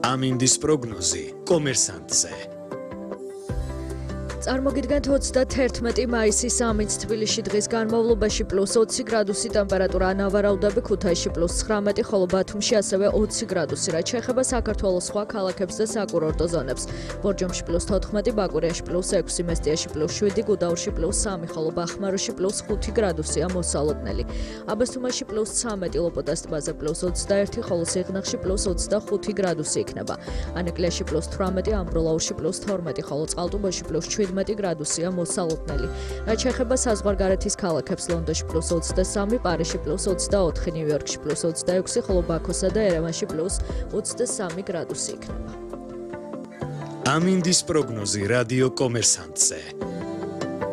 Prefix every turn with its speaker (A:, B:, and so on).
A: ამინდის პროგნოზი კომერსანტზე.
B: წარმოგიდგენთ 31 მაისის ამით თბილისში დღის განმავლობაში +20 გრადუსი ტემპერატურა, ნავარაუდები ქუთაისში +19, ხოლო ბათუმში ასევე 20 გრადუსი, რაც შეეხება საქართველოს სხვა ქალაქებს და საკურორტო ზონებს. ბორჯომში +14, ბაკურიაში +6, მესტიაში +7, გუდაურში +3, ხოლო ბახმაროში +5 გრადუსია მოსალოდნელი. აბასთუმანში +13, ლოპოტას ტბაზე +21, ხოლო სიღნაღში +25 გრადუსი იქნება. ანეკლიაში +18, ამბროლაურში +12, ხოლო წყალტუბოში +17 გრადუსია მოსალოდნელი. რაც შეეხება საზღვარგარეთის ქალაქებს, ლონდონში +23, პარიზში +24, ნიუ-იორკში +26, ხოლო ბაქოსა და ერევანში +23 გრადუსი იქნება.
A: ამინდის პროგნოზი რადიო კომერსანტზე.